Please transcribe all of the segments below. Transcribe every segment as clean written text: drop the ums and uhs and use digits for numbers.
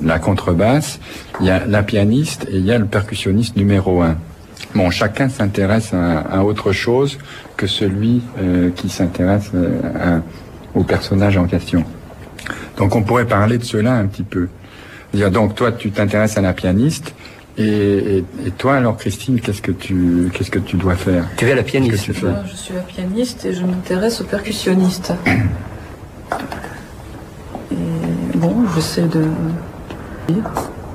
la contrebasse, il y a la pianiste et il y a le percussionniste numéro 1. Bon, chacun s'intéresse à autre chose que celui qui s'intéresse au personnage en question. Donc on pourrait parler de cela un petit peu. Donc toi, tu t'intéresses à la pianiste, et toi, alors Christine, qu'est-ce que tu dois faire? Tu es la pianiste. Je suis la pianiste et je m'intéresse au percussionniste. Et bon, j'essaie de dire.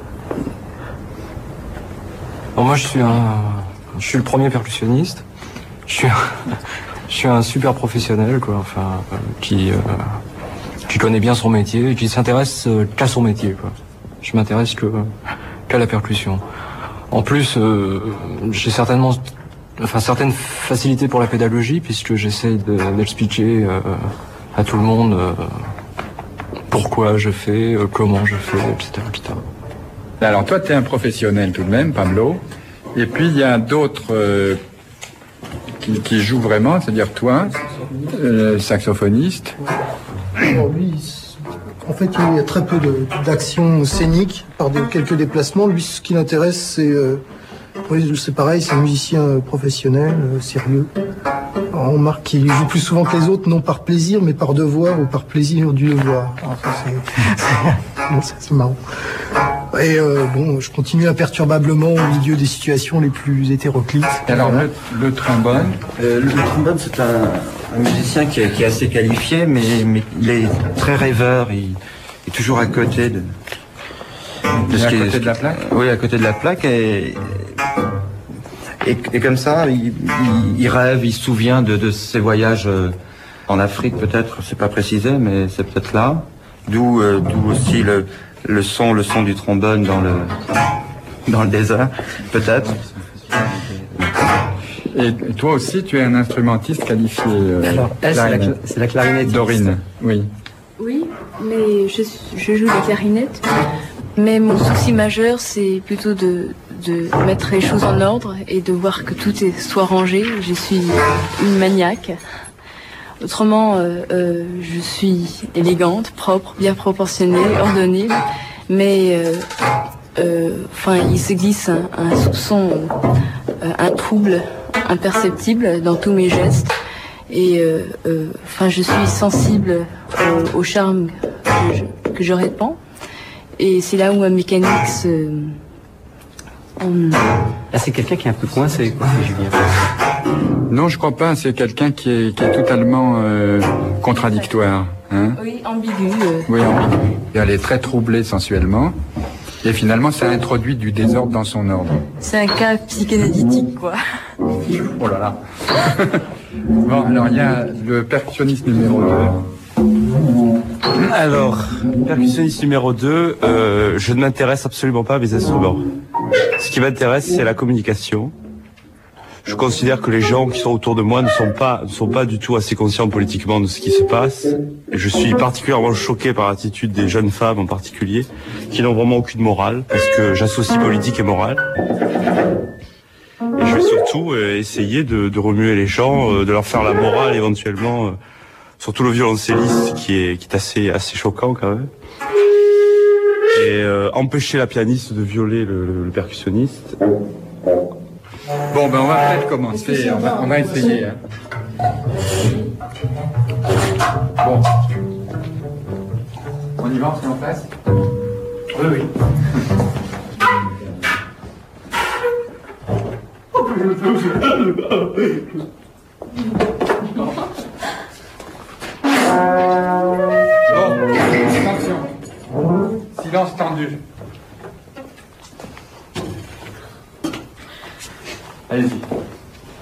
Bon, moi, je suis le premier percussionniste. Je suis un super professionnel, quoi. Enfin, qui connaît bien son métier, qui s'intéresse qu'à son métier, quoi. Je m'intéresse qu'à la percussion. En plus, j'ai certaines facilités pour la pédagogie, puisque j'essaie d'expliquer à tout le monde pourquoi je fais, comment je fais, etc. Alors toi, tu es un professionnel tout de même, Pablo. Et puis il y a d'autres qui jouent vraiment, c'est-à-dire toi, saxophoniste. Alors lui, en fait, il y a très peu d'actions scéniques par quelques déplacements. Lui, ce qui l'intéresse, c'est pareil, c'est un musicien professionnel, sérieux. Alors, on remarque qu'il joue plus souvent que les autres, non par plaisir, mais par devoir ou par plaisir du devoir. Alors, ça, c'est marrant. Et je continue imperturbablement au milieu des situations les plus hétéroclites. Alors le trombone. Le trombone, c'est un musicien qui est assez qualifié, mais il est très rêveur. Il est toujours à côté de à côté de la plaque. Oui, à côté de la plaque, et comme ça, il rêve, il se souvient de ses voyages en Afrique, peut-être. C'est pas précisé, mais c'est peut-être là. D'où aussi le son du trombone dans le désert, peut-être. Et toi aussi, tu es un instrumentiste qualifié. Alors, c'est la clarinette. Dorine, oui. Oui, mais je joue la clarinette. Mais mon souci majeur, c'est plutôt de mettre les choses en ordre et de voir que tout soit rangé. Je suis une maniaque. Autrement, je suis élégante, propre, bien proportionnée, ordonnée. Mais il se glisse un soupçon, un trouble imperceptible dans tous mes gestes. Et je suis sensible au charme que je répands. Et c'est là où ma mécanique se... Là, c'est quelqu'un qui est un peu coincé, quoi, Julien. Non, je crois pas. C'est quelqu'un qui est totalement contradictoire. Hein? Oui, ambigu. Oui, ambigu. Et elle est très troublée sensuellement. Et finalement, ça introduit du désordre dans son ordre. C'est un cas psychanalytique, quoi. Oh là là. Bon, alors il y a le percussionniste numéro 2. Alors, percussionniste numéro 2, je ne m'intéresse absolument pas à mes instruments. Ce qui m'intéresse, c'est la communication. Je considère que les gens qui sont autour de moi ne sont pas du tout assez conscients politiquement de ce qui se passe. Et je suis particulièrement choqué par l'attitude des jeunes femmes en particulier, qui n'ont vraiment aucune morale, parce que j'associe politique et morale. Et je vais surtout essayer de remuer les gens, de leur faire la morale éventuellement, surtout le violoncelliste qui est assez choquant quand même. Et empêcher la pianiste de violer le percussionniste. Bon, on va peut-être commencer, on va essayer. Hein. Bon. On y va, on se met en place? Oui. Bon, attention. Silence tendu. Allez-y.